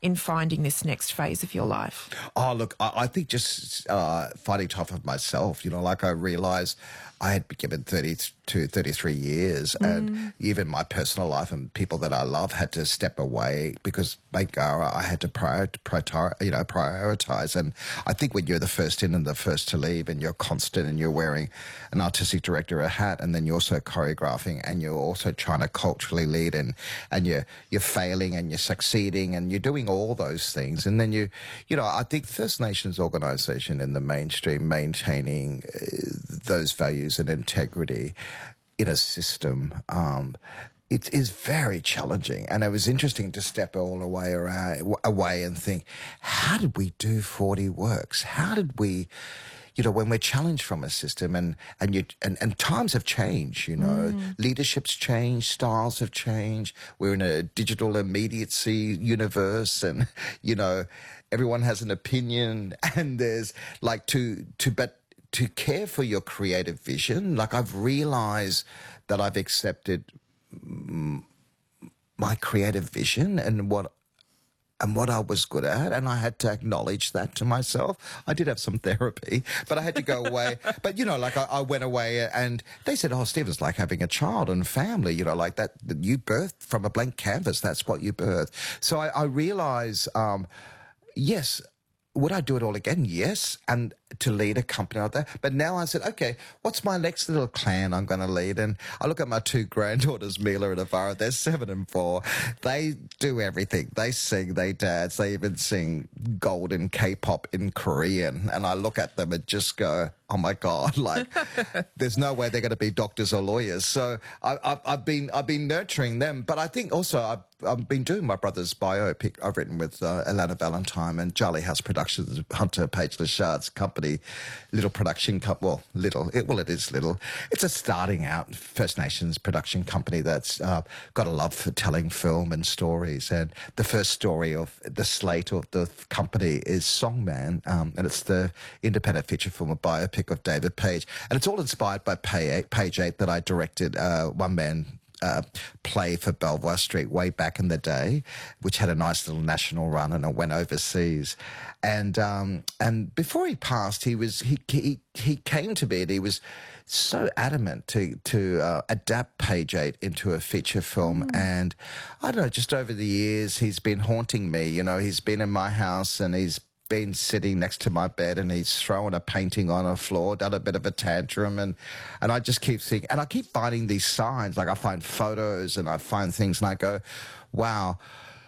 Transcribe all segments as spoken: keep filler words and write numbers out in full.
in finding this next phase of your life? Oh, look, I, I think just uh, fighting tough with myself, you know, like I realised I had been given thirty-two, thirty-three years mm. and even my personal life and people that I love had to step away because Bangarra, I had to prior, prior, you know, prioritise. And I think when you're the first in and the first to leave and you're constant and you're wearing an artistic director a hat and then you're also choreographing and you're also trying to culturally lead and, and you're, you're failing and you're succeeding and you're doing all those things. And then you, you know, I think First Nations organisation in the mainstream maintaining uh, those values and integrity in a system, um, it is very challenging. And it was interesting to step all the way around, away and think, how did we do forty works? How did we, you know, when we're challenged from a system and, and, you, and, and times have changed, you know, mm. leadership's changed, styles have changed. We're in a digital immediacy universe and, you know, everyone has an opinion and there's like to, to, but to care for your creative vision, like I've realised that I've accepted my creative vision and what and what I was good at, and I had to acknowledge that to myself. I did have some therapy, but I had to go away. But, you know, like I, I went away and they said, oh, Steve, it's like having a child and family, you know, like that, you birthed from a blank canvas. That's what you birthed. So I, I realised, um, yes, would I do it all again? Yes. And to lead a company like that. But now I said, okay, what's my next little clan I'm going to lead? And I look at my two granddaughters, Mila and Avara. They're seven and four. They do everything. They sing, they dance. They even sing golden K-pop in Korean. And I look at them and just go, oh my God, like there's no way they're going to be doctors or lawyers. So I, I, I've been I've been nurturing them. But I think also I've, I've been doing my brother's biopic I've written with uh, Alana Valentine and Charlie House Productions, Hunter Page Lashard's company, little production company, well, little, it, well, it is little. It's a starting out First Nations production company that's uh, got a love for telling film and stories. And the first story of the slate of the company is Songman, um, and it's the independent feature film, a biopic of David Page. And it's all inspired by Page Eight that I directed, uh, one man Uh, play for Belvoir Street way back in the day, which had a nice little national run, and it went overseas. And um, and before he passed, he was he he he came to me and he was so adamant to to uh, adapt Page Eight into a feature film. Mm. And I don't know, just over the years, he's been haunting me. You know, he's been in my house and he's been sitting next to my bed and he's thrown a painting on a floor, done a bit of a tantrum, and and I just keep thinking, and I keep finding these signs, like I find photos and I find things and I go, wow,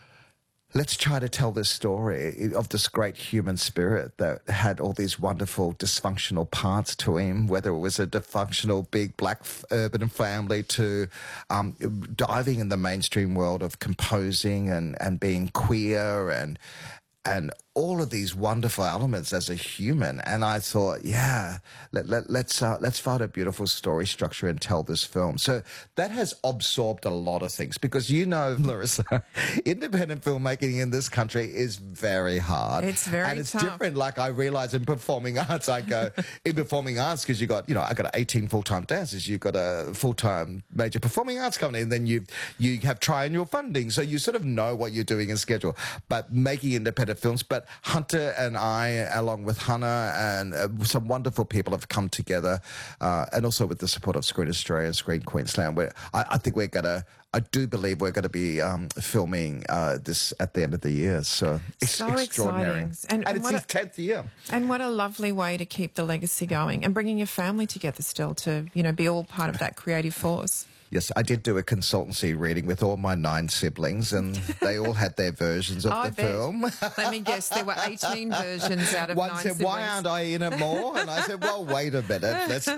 let's try to tell this story of this great human spirit that had all these wonderful dysfunctional parts to him, whether it was a dysfunctional big black urban family to um, diving in the mainstream world of composing and, and being queer and and all of these wonderful elements as a human. And I thought, yeah, let, let, let's uh, let's find a beautiful story structure and tell this film. So that has absorbed a lot of things because, you know, Larissa, independent filmmaking in this country is very hard. It's very And it's tough. different. Like I realize in performing arts, I go, in performing arts, because you got, you know, I got eighteen full-time dancers, you've got a full-time major performing arts company, and then you you have triennial funding. So you sort of know what you're doing in schedule. But making independent films, but Hunter and I, along with Hannah and uh, some wonderful people, have come together, uh, and also with the support of Screen Australia and Screen Queensland, where I, I think we're going to, I do believe we're going to be um, filming uh, this at the end of the year. So it's So extraordinary. exciting. And, and it's his tenth year. And what a lovely way to keep the legacy going and bringing your family together still to, you know, be all part of that creative force. Yes, I did do a consultancy reading with all my nine siblings, and they all had their versions of Oh, I the bet. film. Let me guess, there were eighteen versions out of One nine said, siblings. why aren't I in it more? And I said, well, wait a minute. Let's...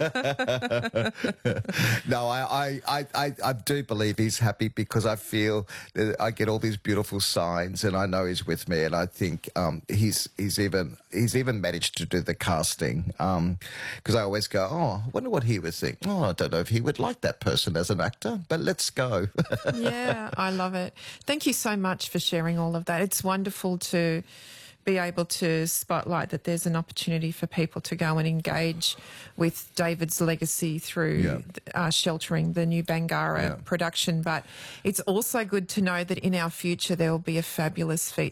no, I, I, I, I do believe he's happy because I feel that I get all these beautiful signs and I know he's with me. And I think um, he's he's even he's even managed to do the casting because I always go, oh, I wonder what he would think. Oh, I don't know if he would like that person as an actor, but let's go. Yeah, I love it. Thank you so much for sharing all of that. It's wonderful to be able to spotlight that there's an opportunity for people to go and engage with David's legacy through Yeah. uh, sheltering the new Bangarra Yeah. production. But it's also good to know that in our future there will be a fabulous fe